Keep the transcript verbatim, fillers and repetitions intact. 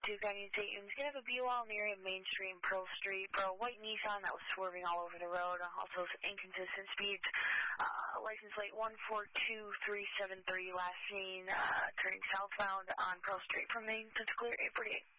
two Canyon State. It's going to have a B O L in the area of Main Street and Pearl Street. Bro, white Nissan that was swerving all over the road. Also some inconsistent speeds. Uh, license plate one four two three seven three, last seen uh, turning southbound on Pearl Street from Main. That's clear, eight forty-eight.